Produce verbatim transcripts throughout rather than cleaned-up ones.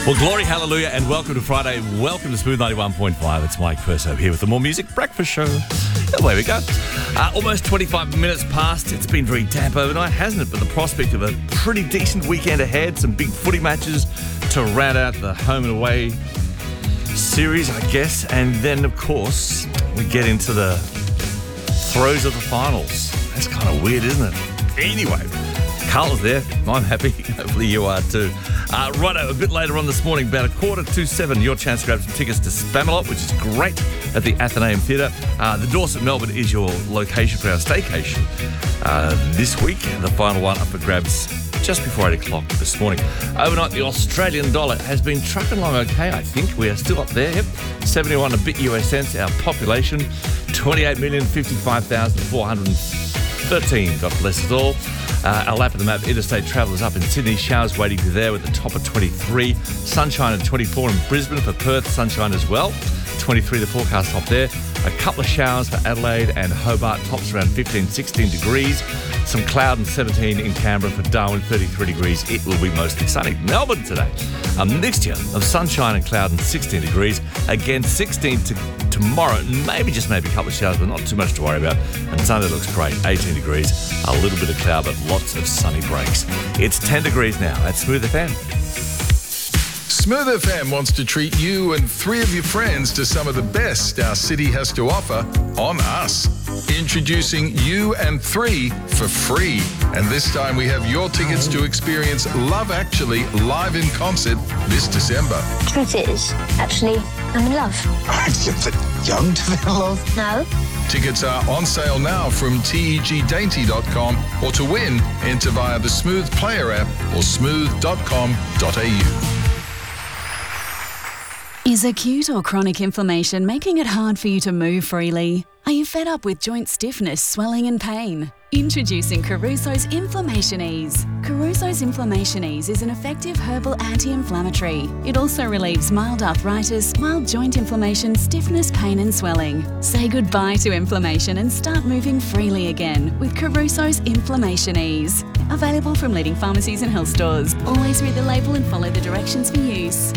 Well, glory, hallelujah, and welcome to Friday. Welcome to Smooth ninety-one point five. It's Mike Perso here with the More Music Breakfast Show. Away we go. Uh, almost twenty-five minutes past. It's been very damp overnight, hasn't it? But the prospect of a pretty decent weekend ahead. Some big footy matches to round out the home and away series, I guess. And then, of course, we get into the throes of the finals. That's kind of weird, isn't it? Anyway, Carl's there. I'm happy. Hopefully you are too. Uh, right, a bit later on this morning, about a quarter to seven, your chance to grab some tickets to Spamalot, which is great, at the Athenaeum Theatre. Uh, the Dorset, Melbourne is your location for our staycation uh, this week. The final one up for grabs just before eight o'clock this morning. Overnight, the Australian dollar has been trucking along okay, I think. We are still up there, yep. seventy-one a bit U S cents. Our population, twenty-eight million fifty-five thousand four hundred thirteen. God bless us all. Uh, our lap of the map, interstate travellers up in Sydney. Showers waiting for you there with the top of twenty-three. Sunshine at twenty-four in Brisbane. For Perth, sunshine as well. twenty-three the forecast top there. A couple of showers for Adelaide and Hobart. Tops around fifteen, sixteen degrees. Some cloud and seventeen in Canberra. For Darwin, thirty-three degrees. It will be mostly sunny. Melbourne today, a mixture of sunshine and cloud and sixteen degrees. Again, sixteen to tomorrow. Maybe, just maybe a couple of showers, but not too much to worry about. And Sunday looks great. eighteen degrees. A little bit of cloud, but lots of sunny breaks. It's ten degrees now at Smooth F M. Smooth F M wants to treat you and three of your friends to some of the best our city has to offer on us. Introducing You and Three for free. And this time we have your tickets to experience Love Actually live in concert this December. Truth is, actually, I'm in love. You're a bit young to be in love. No. Tickets are on sale now from T E G dainty dot com, or to win, enter via the Smooth Player app or smooth dot com dot a u. Is acute or chronic inflammation making it hard for you to move freely? Are you fed up with joint stiffness, swelling and pain? Introducing Caruso's Inflammation Ease. Caruso's Inflammation Ease is an effective herbal anti-inflammatory. It also relieves mild arthritis, mild joint inflammation, stiffness, pain and swelling. Say goodbye to inflammation and start moving freely again with Caruso's Inflammation Ease. Available from leading pharmacies and health stores. Always read the label and follow the directions for use.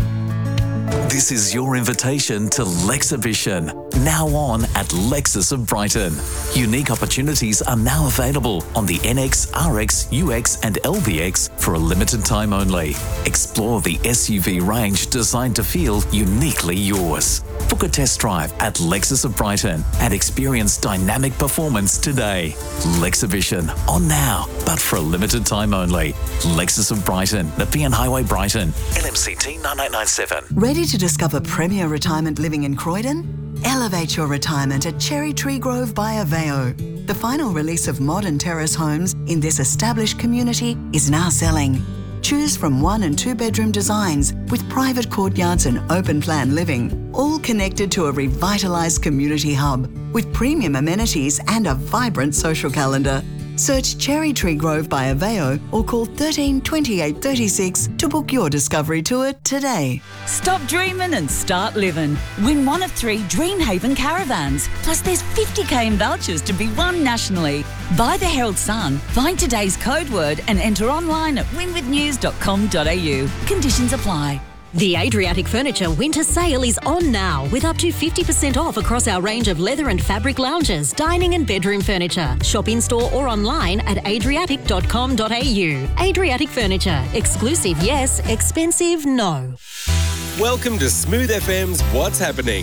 This is your invitation to Lexhibition, now on at Lexus of Brighton. Unique opportunities are now available on the N X, R X, U X and L B X for a limited time only. Explore the S U V range designed to feel uniquely yours. Book a test drive at Lexus of Brighton and experience dynamic performance today. Lexhibition, on now, but for a limited time only. Lexus of Brighton, Nepean Highway, Brighton. L M C T nine eight nine seven. Ready to discover premier retirement living in Croydon? Elevate your retirement at Cherry Tree Grove by Aveo. The final release of modern terrace homes in this established community is now selling. Choose from one and two bedroom designs with private courtyards and open plan living, all connected to a revitalised community hub with premium amenities and a vibrant social calendar. Search Cherry Tree Grove by Aveo or call thirteen twenty-eight thirty-six to book your discovery tour today. Stop dreaming and start living. Win one of three Dreamhaven caravans. Plus there's fifty k in vouchers to be won nationally. Buy the Herald Sun, find today's code word and enter online at win with news dot com dot a u. Conditions apply. The Adriatic Furniture winter sale is on now with up to fifty percent off across our range of leather and fabric lounges, dining and bedroom furniture. Shop in-store or online at adriatic dot com dot a u. Adriatic Furniture. Exclusive yes, expensive no. Welcome to Smooth F M's What's Happening.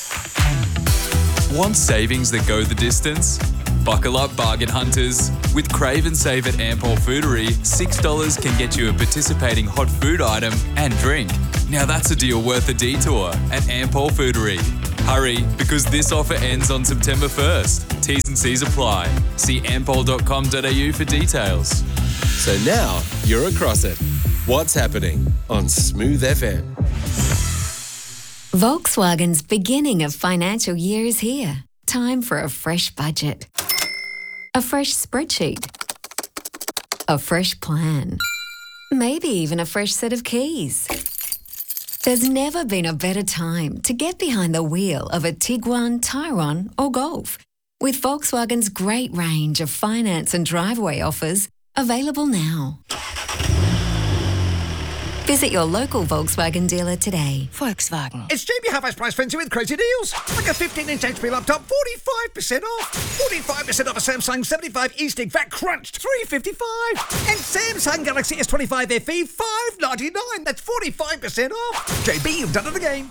Want savings that go the distance? Buckle up, bargain hunters. With Crave and Save at Ampol Foodery, six dollars can get you a participating hot food item and drink. Now that's a deal worth a detour at Ampol Foodery. Hurry, because this offer ends on September first. T's and C's apply. See ampol dot com dot a u for details. So now you're across it. What's Happening on Smooth F M. Volkswagen's beginning of financial year is here. Time for a fresh budget. A fresh spreadsheet. A fresh plan. Maybe even a fresh set of keys. There's never been a better time to get behind the wheel of a Tiguan, Tyrone or Golf. With Volkswagen's great range of finance and driveway offers available now. Visit your local Volkswagen dealer today. Volkswagen. It's J B Half-Price Price Frenzy with crazy deals. Like a fifteen inch H P laptop, forty-five percent off. forty-five percent off a Samsung seventy-five E-Stick VAT crunched, three fifty-five. And Samsung Galaxy S twenty-five F E, five ninety-nine. That's forty-five percent off. J B, you've done it again.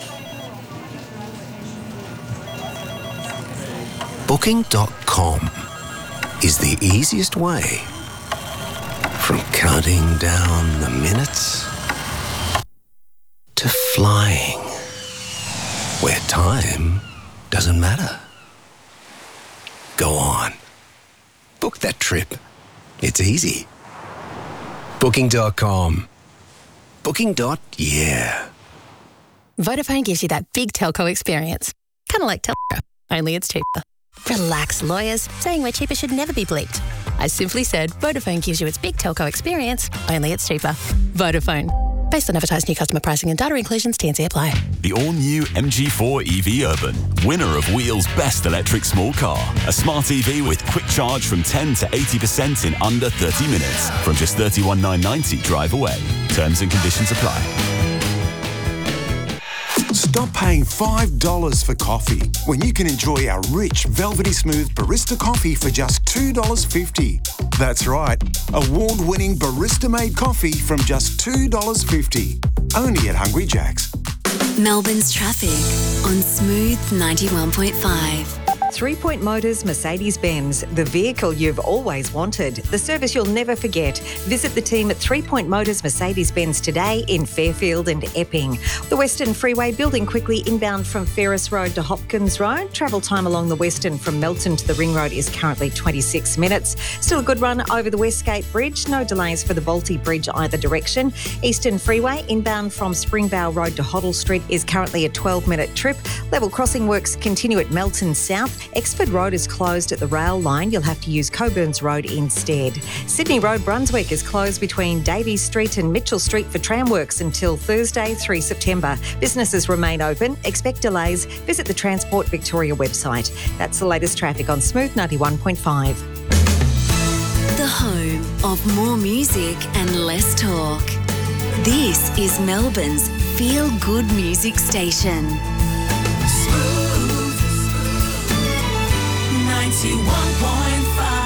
Booking dot com is the easiest way from counting down the minutes to flying, where time doesn't matter. Go on. Book that trip. It's easy. Booking dot com. Booking. Yeah. Vodafone gives you that big telco experience. Kind of like Telco, only it's cheaper. Relax, lawyers. Saying we're cheaper should never be bleeped. I simply said Vodafone gives you its big telco experience, only it's cheaper. Vodafone. Based on advertised new customer pricing and data inclusions, T and C apply. The all-new M G four E V Urban, winner of Wheel's Best Electric Small Car. A smart E V with quick charge from ten to eighty percent in under thirty minutes. From just thirty-one thousand nine hundred ninety drive away. Terms and conditions apply. Stop paying five dollars for coffee when you can enjoy our rich, velvety smooth barista coffee for just two dollars fifty. That's right, award-winning barista-made coffee from just two dollars fifty. Only at Hungry Jack's. Melbourne's traffic on Smooth ninety-one point five. Three Point Motors Mercedes-Benz, the vehicle you've always wanted, the service you'll never forget. Visit the team at Three Point Motors Mercedes-Benz today in Fairfield and Epping. The Western Freeway building quickly inbound from Ferris Road to Hopkins Road. Travel time along the Western from Melton to the Ring Road is currently twenty-six minutes. Still a good run over the Westgate Bridge. No delays for the Balti Bridge either direction. Eastern Freeway inbound from Springvale Road to Hoddle Street is currently a twelve minute trip. Level crossing works continue at Melton South. Exford Road is closed at the rail line. You'll have to use Coburns Road instead. Sydney Road Brunswick is closed between Davies Street and Mitchell Street for tram works until Thursday, the third of September. Businesses remain open. Expect delays. Visit the Transport Victoria website. That's the latest traffic on Smooth ninety-one point five. The home of more music and less talk. This is Melbourne's feel-good music station. ninety-one point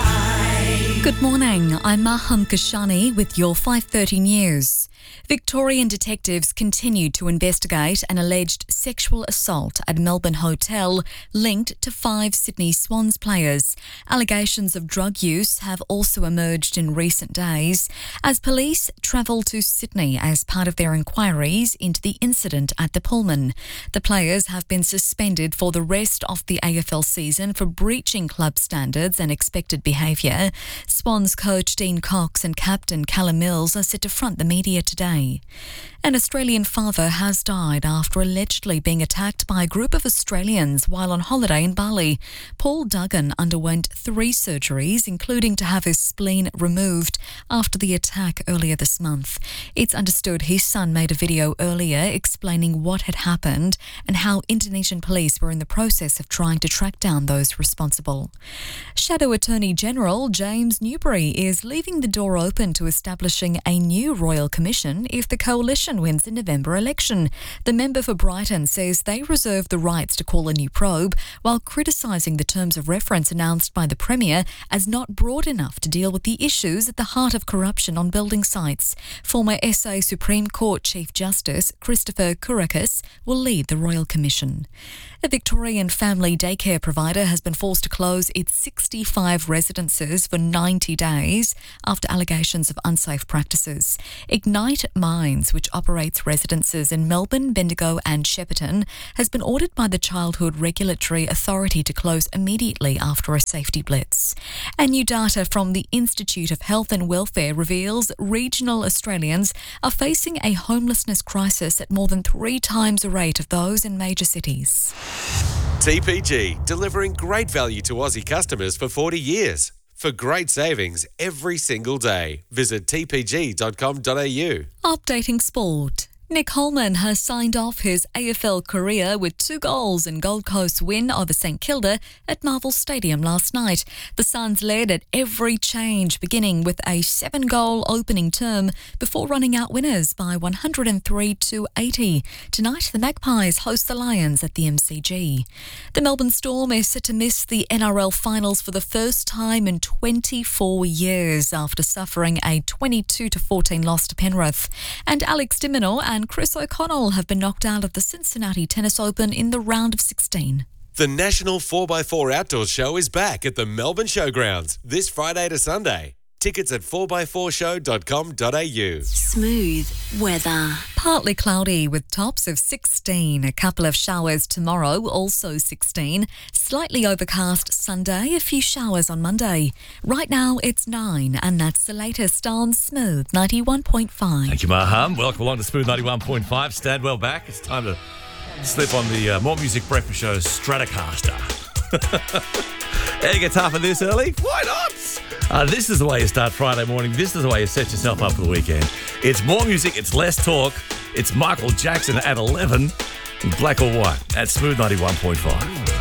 five. Good morning, I'm Maham Kashani with your five thirty news. Victorian detectives continued to investigate an alleged sexual assault at Melbourne hotel linked to five Sydney Swans players. Allegations of drug use have also emerged in recent days as police travel to Sydney as part of their inquiries into the incident at the Pullman. The players have been suspended for the rest of the A F L season for breaching club standards and expected behaviour. Swans coach Dean Cox and captain Callum Mills are set to front the media today. An Australian father has died after allegedly being attacked by a group of Australians while on holiday in Bali. Paul Duggan underwent three surgeries, including to have his spleen removed after the attack earlier this month. It's understood his son made a video earlier explaining what had happened and how Indonesian police were in the process of trying to track down those responsible. Shadow Attorney General James Newbury is leaving the door open to establishing a new Royal Commission if the coalition wins the November election. The member for Brighton says they reserve the rights to call a new probe while criticising the terms of reference announced by the Premier as not broad enough to deal with the issues at the heart of corruption on building sites. Former S A Supreme Court Chief Justice Christopher Kourakis will lead the Royal Commission. A Victorian family daycare provider has been forced to close its sixty-five residences for ninety days after allegations of unsafe practices. Ignite Minds, which operates residences in Melbourne, Bendigo and Shepparton, has been ordered by the Childhood Regulatory Authority to close immediately after a safety blitz. And new data from the Institute of Health and Welfare reveals regional Australians are facing a homelessness crisis at more than three times the rate of those in major cities. T P G, delivering great value to Aussie customers for forty years. For great savings every single day, visit t p g dot com dot a u. Updating sport. Nick Holman has signed off his A F L career with two goals in Gold Coast's win over St Kilda at Marvel Stadium last night. The Suns led at every change, beginning with a seven-goal opening term before running out winners by one hundred three to eighty. Tonight, the Magpies host the Lions at the M C G. The Melbourne Storm is set to miss the N R L finals for the first time in twenty-four years after suffering a twenty-two to fourteen loss to Penrith. And Alex de Minaur and Chris O'Connell have been knocked out of the Cincinnati Tennis Open in the round of sixteen. The National four by four Outdoors Show is back at the Melbourne Showgrounds this Friday to Sunday. Tickets at four by four show dot com dot a u. Smooth weather. Partly cloudy with tops of sixteen. A couple of showers tomorrow, also sixteen. Slightly overcast Sunday, a few showers on Monday. Right now it's nine, and that's the latest on Smooth ninety-one point five. Thank you, Maham. Welcome along to Smooth ninety-one point five. Stadwell back. It's time to slip on the uh, More Music Breakfast Show Stratocaster. Air guitar for this early? Why not? Uh, this is the way you start Friday morning. This is the way you set yourself up for the weekend. It's more music, it's less talk. It's Michael Jackson at eleven. Black or white at Smooth ninety-one point five.